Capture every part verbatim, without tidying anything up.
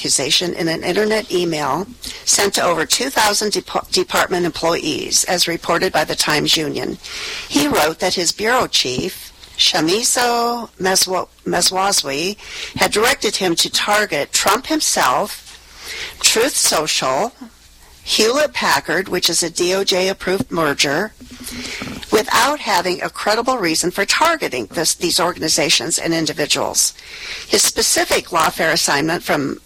accusation in an internet email sent to over two thousand de- department employees, as reported by the Times Union. He wrote that his bureau chief, Shamiso Meswazwi, had directed him to target Trump himself, Truth Social, Hewlett-Packard, which is a D O J-approved merger, without having a credible reason for targeting this, these organizations and individuals. His specific lawfare assignment from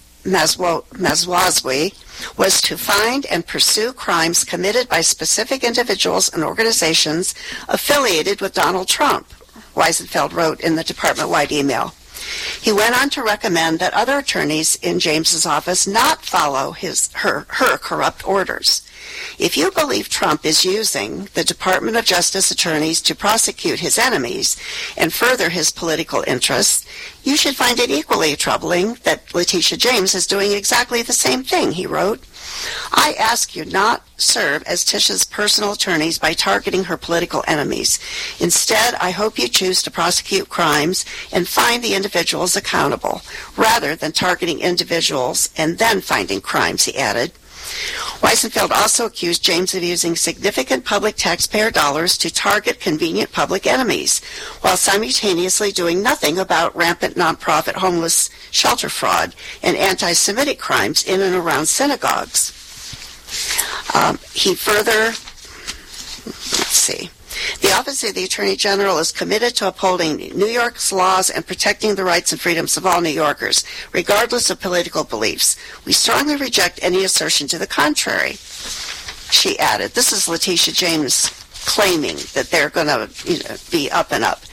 Meswazwi was to find and pursue crimes committed by specific individuals and organizations affiliated with Donald Trump, Weisenfeld wrote in the department-wide email. He went on to recommend that other attorneys in James's office not follow his her, her corrupt orders. If you believe Trump is using the Department of Justice attorneys to prosecute his enemies and further his political interests, you should find it equally troubling that Letitia James is doing exactly the same thing, he wrote. I ask you not serve as Tisha's personal attorneys by targeting her political enemies. Instead, I hope you choose to prosecute crimes and find the individuals accountable, rather than targeting individuals and then finding crimes, he added. Weisenfeld also accused James of using significant public taxpayer dollars to target convenient public enemies, while simultaneously doing nothing about rampant nonprofit homeless shelter fraud and anti-Semitic crimes in and around synagogues. Um, he further, let's see, the Office of the Attorney General is committed to upholding New York's laws and protecting the rights and freedoms of all New Yorkers, regardless of political beliefs. We strongly reject any assertion to the contrary, she added. This is Letitia James claiming that they're going to you know, be up and up.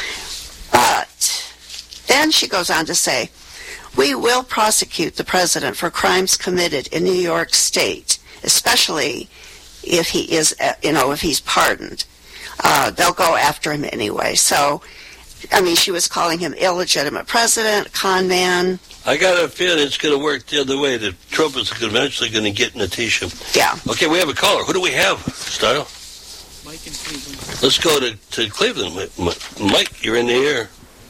But then she goes on to say, we will prosecute the president for crimes committed in New York State, especially if he is, you know, if he's pardoned. Uh, they'll go after him anyway. So, I mean, she was calling him illegitimate president, con man. I got a feeling it's going to work the other way, that Trump is eventually going to get Letitia. Yeah. Okay, we have a caller. Who do we have, Style? Mike in Cleveland. Let's go to, to Cleveland. Mike, you're in the air.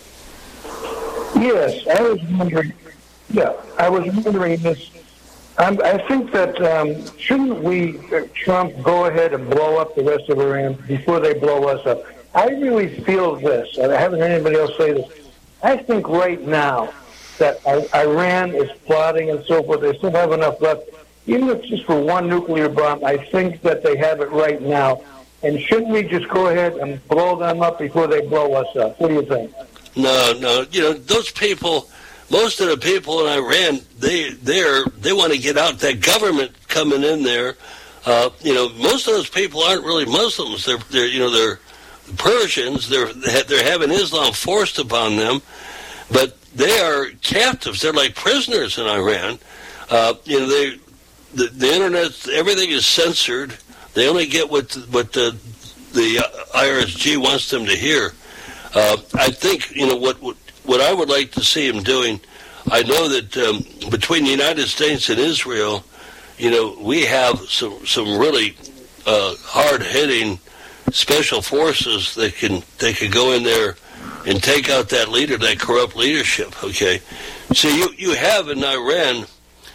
Yes, I was wondering, yeah, I was wondering this. Um, I think that um, shouldn't we, uh, Trump, go ahead and blow up the rest of Iran before they blow us up? I really feel this, and I haven't heard anybody else say this. I think right now that Iran is plotting and so forth. They still have enough left. Even if it's just for one nuclear bomb, I think that they have it right now. And shouldn't we just go ahead and blow them up before they blow us up? What do you think? No, no. You know, those people... Most of the people in Iran, they they're they want to get out. That government coming in there, uh, you know, most of those people aren't really Muslims. They're they're you know they're Persians. They're they're having Islam forced upon them, but they are captives. They're like prisoners in Iran. Uh, you know, they the, the internet, everything is censored. They only get what what the the I R S G wants them to hear. Uh, I think you know what. what What I would like to see him doing, I know that um, between the United States and Israel, you know, we have some some really uh, hard-hitting special forces that can they can go in there and take out that leader, that corrupt leadership. Okay, so you you have in Iran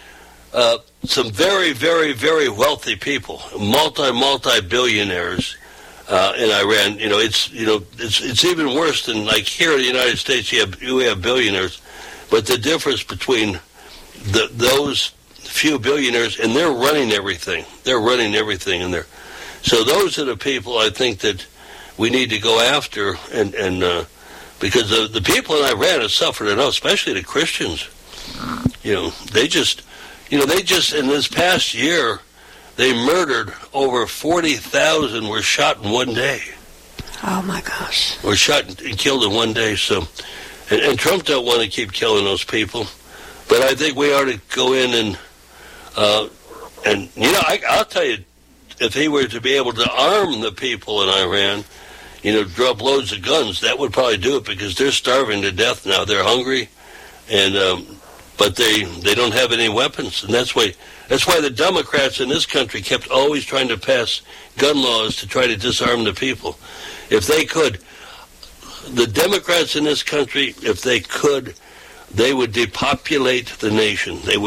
uh, some very very very wealthy people, multi multi billionaires. Uh, in Iran, you know, it's you know, it's it's even worse than like here in the United States. You have you have billionaires, but the difference between the, those few billionaires and they're running everything. They're running everything in there. So those are the people I think that we need to go after, and and uh, because the the people in Iran have suffered enough, especially the Christians. You know, they just you know they just in this past year. They murdered over forty thousand were shot in one day. Oh, my gosh. Were shot and killed in one day. So, and, and Trump don't want to keep killing those people. But I think we ought to go in and, uh, and you know, I, I'll tell you, if he were to be able to arm the people in Iran, you know, drop loads of guns, that would probably do it because they're starving to death now. They're hungry, and um, but they they don't have any weapons, and that's why that's why the Democrats in this country kept always trying to pass gun laws to try to disarm the people. If they could, the Democrats in this country, if they could, they would depopulate the nation. They would